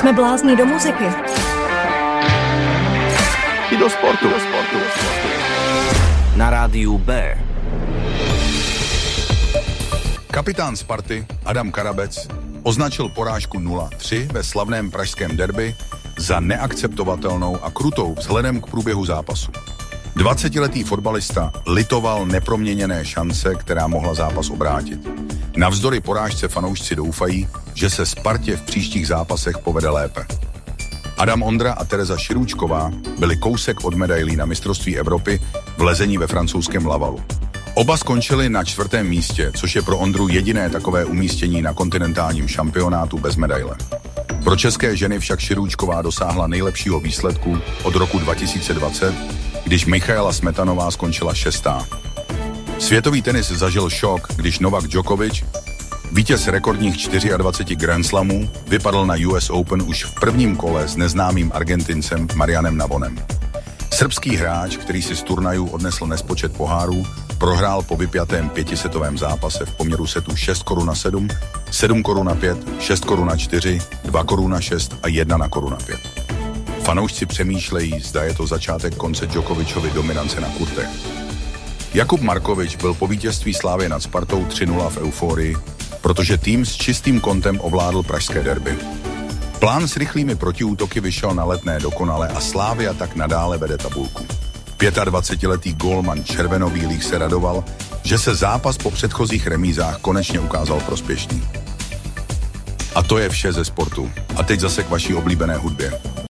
Jsme blázni do muziky. I do sportu. Na rádiu B. Kapitán Sparty Adam Karabec označil porážku 0-3 ve slavném pražském derby za neakceptovatelnou a krutou vzhledem k průběhu zápasu. 20letý fotbalista litoval neproměněné šance, která mohla zápas obrátit. Navzdory porážce fanoušci doufají, že se Spartě v příštích zápasech povede lépe. Adam Ondra a Tereza Širůčková byli kousek od medailí na mistrovství Evropy v lezení ve francouzském Lavalu. Oba skončili na 4. místě, což je pro Ondru jediné takové umístění na kontinentálním šampionátu bez medaile. Pro české ženy však Širůčková dosáhla nejlepšího výsledku od roku 2020, když Michaela Smetanová skončila 6. Světový tenis zažil šok, když Novak Djokovic, vítěz rekordních 24 Grand Slamů, vypadl na US Open už v prvním kole s neznámým Argentincem Marianem Navonem. Srbský hráč, který si z turnajů odnesl nespočet pohárů, prohrál po vypjatém 5setovém zápase v poměru setů 6:7, 7:5, 6:4, 2:6 a 1:5. Fanoušci přemýšlejí, zda je to začátek konce Djokovicovy dominance na kurtech. Jakub Markovič byl po vítězství Slávie nad Spartou 3-0 v euforii, protože tým s čistým kontem ovládl pražské derby. Plán s rychlými protiútoky vyšel na Letné dokonale a Slavia tak nadále vede tabulku. 25letý gólman červenobílých se radoval, že se zápas po předchozích remízách konečně ukázal prospěšný. A to je vše ze sportu. A teď zase k vaší oblíbené hudbě.